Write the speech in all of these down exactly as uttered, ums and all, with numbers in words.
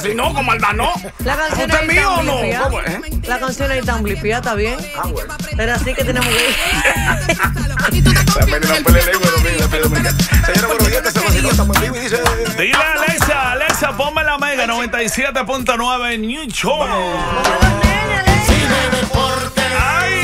así no, con maldad no. La canción ¿Usted es mío o no? blipía. ¿Cómo es? ¿Eh? La canción ahí tan blipía, ¿está bien? Ah, bueno. Pero así que tenemos que ir. Señora, buenos días, se vaciló, estamos en vivo y dice... Dile a Alexa, Alexa, ponme la Mega noventa y siete punto nueve New York. Ay,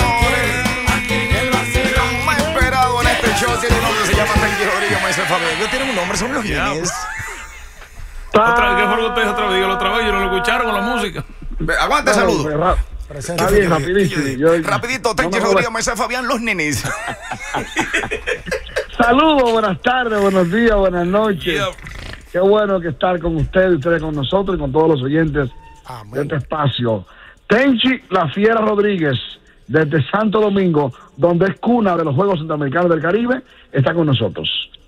Más esperado en este show tiene un nombre, se llama Tenchi Rodríguez, Maestro Fabián. Ellos tienen un nombre, son los Ya. Guinness. Otra vez, ¿qué fue lo que usted dijo otra vez? Dígalo otra vez, yo no lo escucharon con la música. Ve, Aguante, saludo. Está bien, rapidísimo. Yo- Rapidito, no Tenchi me Rodríguez, Maestro Fabián, los nenes. Saludos, buenas tardes, buenos días, buenas noches. Yeah. Qué bueno que estar con ustedes, ustedes con nosotros y con todos los oyentes de este espacio. Tenchi La Fiera Rodríguez, desde Santo Domingo, donde es cuna de los Juegos Centroamericanos del Caribe, está con nosotros.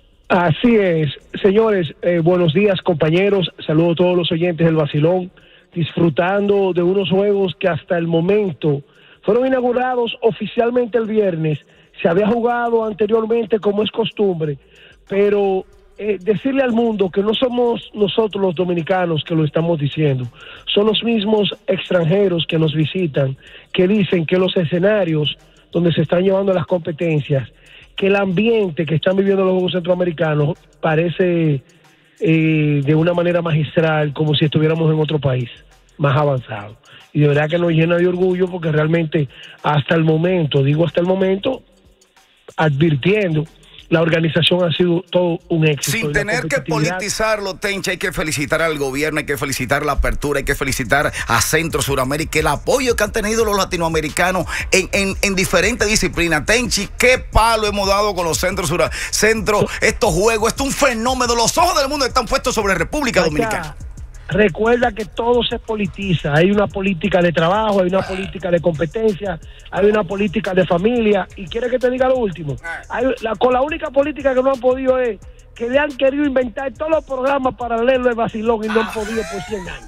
Así es, señores, eh, buenos días compañeros, saludo a todos los oyentes del Vacilón, disfrutando de unos juegos que hasta el momento fueron inaugurados oficialmente el viernes, se había jugado anteriormente como es costumbre, pero eh, decirle al mundo que no somos nosotros los dominicanos que lo estamos diciendo, son los mismos extranjeros que nos visitan, que dicen que los escenarios donde se están llevando las competencias, que el ambiente que están viviendo los Juegos Centroamericanos parece eh, de una manera magistral, como si estuviéramos en otro país más avanzado. Y de verdad que nos llena de orgullo porque realmente hasta el momento, digo hasta el momento, advirtiendo, la organización ha sido todo un éxito. Sin tener que politizarlo, Tenchi, hay que felicitar al gobierno, hay que felicitar la apertura, hay que felicitar a Centro Suramérica, el apoyo que han tenido los latinoamericanos en, en, en diferentes disciplinas. Tenchi, qué palo hemos dado con los centros Sura, centro, estos juegos, esto es un fenómeno. Los ojos del mundo están puestos sobre República Dominicana. Recuerda que todo se politiza, hay una política de trabajo, hay una política de competencia, hay una política de familia, y quiere que te diga lo último, hay, la, con la única política que no han podido es que le han querido inventar todos los programas paralelos de Vacilón y no han podido por cien años.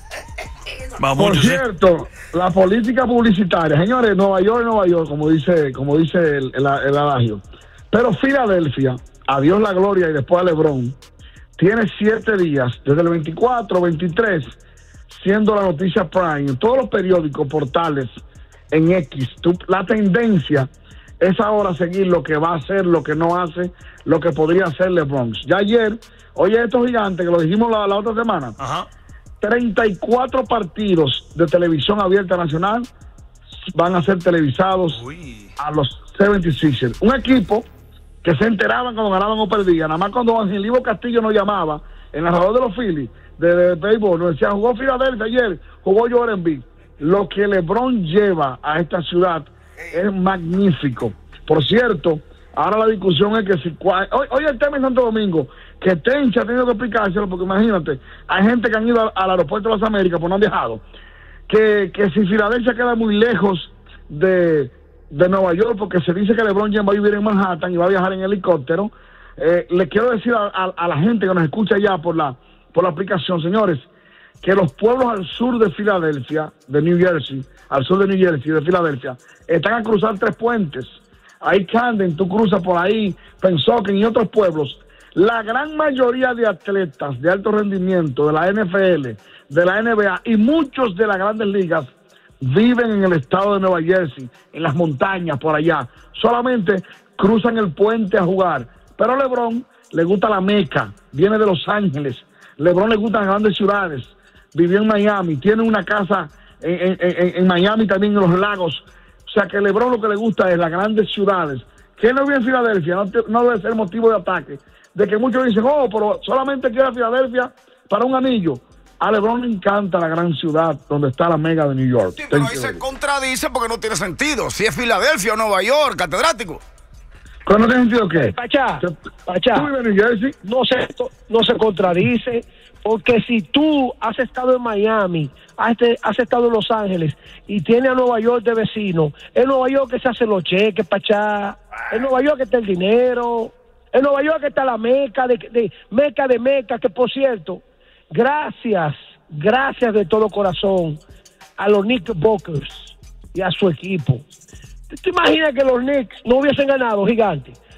Vamos, Por yo sé. cierto, la política publicitaria, señores, Nueva York, Nueva York, como dice, como dice el, el, el adagio, pero Filadelfia, a Dios la gloria y después a LeBron, tiene siete días, desde el veinticuatro, veintitrés, siendo la noticia prime, en todos los periódicos, portales, en X. Tú, la tendencia es ahora seguir lo que va a hacer, lo que no hace, lo que podría hacer LeBron. Ya ayer, oye, estos gigantes, que lo dijimos la, la otra semana, Ajá. treinta y cuatro partidos de televisión abierta nacional van a ser televisados Uy. a los setenta y seis ers. Un equipo que se enteraban cuando ganaban o perdían, nada más cuando Angelino Castillo nos llamaba, el narrador de los Phillies, de, de béisbol, nos decía, jugó Filadelfia ayer, jugó Joel Embiid. Lo que LeBron lleva a esta ciudad es magnífico. Por cierto, ahora la discusión es que si... Hoy, hoy el tema en Santo Domingo, que Tenchi ha tenido que explicárselo, porque imagínate, hay gente que han ido al, al aeropuerto de las Américas, pues no han viajado, que, que si Filadelfia queda muy lejos de... de Nueva York, porque se dice que LeBron James va a vivir en Manhattan y va a viajar en helicóptero. Eh, le quiero decir a, a, a la gente que nos escucha ya por la por la aplicación, señores, que los pueblos al sur de Filadelfia, de New Jersey, al sur de New Jersey, de Filadelfia, están a cruzar tres puentes. Ahí Camden, tú cruzas por ahí, Pensacola y otros pueblos. La gran mayoría de atletas de alto rendimiento de la N F L, de la N B A y muchos de las grandes ligas viven en el estado de Nueva Jersey, en las montañas por allá. Solamente cruzan el puente a jugar. Pero a LeBron le gusta la Meca, viene de Los Ángeles. LeBron le gustan las grandes ciudades. Vivió en Miami, tiene una casa en, en, en, en Miami también, en los lagos. O sea que LeBron lo que le gusta es las grandes ciudades. Que no vive en Filadelfia, no, te, no debe ser motivo de ataque. De que muchos dicen, oh, pero solamente quiere Filadelfia para un anillo. A LeBron le encanta la gran ciudad donde está la Mega de New York. Sí, pero ahí se contradice porque no tiene sentido. Si es Filadelfia o Nueva York, catedrático. ¿Pero no tiene sentido qué? Pachá, Pachá, ¿Tú vives en New Jersey? no se, no se contradice, porque si tú has estado en Miami, has, has estado en Los Ángeles y tienes a Nueva York de vecino, en Nueva York que se hacen los cheques, Pachá, en Nueva York que está el dinero, en Nueva York que está la meca de, de meca de meca, que por cierto, gracias, gracias de todo corazón a los Knickerbockers y a su equipo. ¿Tú te imaginas que los Knicks no hubiesen ganado, gigante?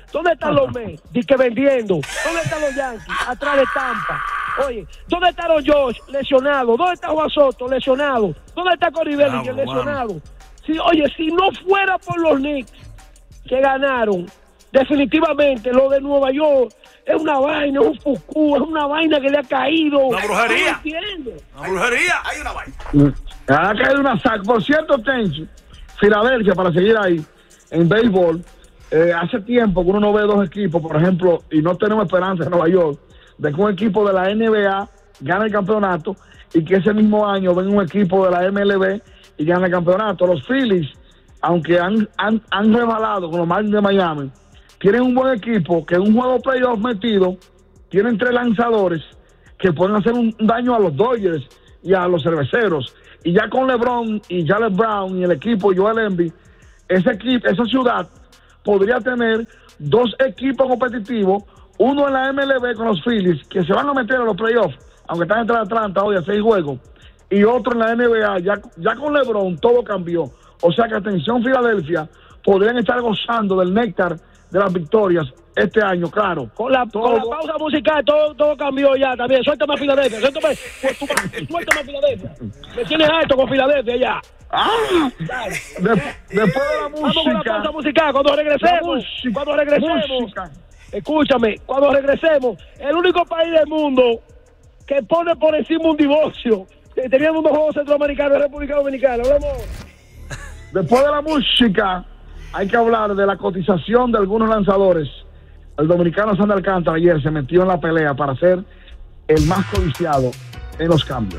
¿Dónde están los Mets? Dice vendiendo. ¿Dónde están los Yankees? Atrás de Tampa. Oye, ¿dónde está los Josh? Lesionado. ¿Dónde está Juan Soto? Lesionado. ¿Dónde está Cory Bellinger? Vamos, Lesionado. Si, oye, si no fuera por los Knicks que ganaron, definitivamente lo de Nueva York es una vaina, es un fucú, es una vaina que le ha caído. Una brujería. No entiendo. Una brujería. Hay una vaina. Ha caído una sac. Por cierto, Tenchi, Filadelfia, para seguir ahí, en béisbol, eh, hace tiempo que uno no ve dos equipos, por ejemplo, y no tenemos esperanza en Nueva York, de que un equipo de la N B A gane el campeonato y que ese mismo año venga un equipo de la M L B y gane el campeonato. Los Phillies, aunque han, han, han rebalado con los Marlins de Miami, tienen un buen equipo que en un juego playoff metido, tienen tres lanzadores que pueden hacer un daño a los Dodgers y a los cerveceros. Y ya con LeBron y Jalen Brown y el equipo Joel Embiid, ese equipo, esa ciudad podría tener dos equipos competitivos, uno en la M L B con los Phillies, que se van a meter a los playoffs, aunque están entre Atlanta hoy a seis juegos, y otro en la N B A, ya, ya con LeBron todo cambió. O sea que, atención, Filadelfia, podrían estar gozando del néctar de las victorias este año, claro. Con la, con la pausa musical todo, todo cambió ya también. Suéltame a Filadelfia, suéltame, pues, tú, suéltame a Filadelfia. Me tienes alto con Filadelfia ya. Ah, de, después de la música. Vamos con la pausa musical. Cuando regresemos, música, cuando regresemos, música. Escúchame, cuando regresemos, el único país del mundo que pone por encima un divorcio. Teníamos unos juegos centroamericanos en República Dominicana. Hablamos. Después de la música, hay que hablar de la cotización de algunos lanzadores. El dominicano Sandy Alcántara ayer se metió en la pelea para ser el más codiciado en los cambios.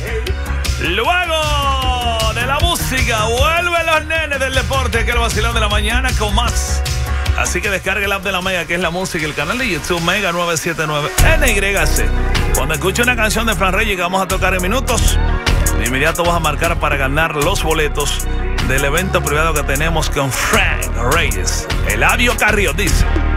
Luego de la música, vuelven los nenes del deporte, que es el vacilón de la mañana con más. Así que descargue el app de la Mega, que es la música, y el canal de YouTube Mega nueve siete nueve N Y C. Cuando escuche una canción de Fran Reyes que vamos a tocar en minutos, de inmediato vas a marcar para ganar los boletos del evento privado que tenemos con Fran Reyes. El Eladio Carrió dice: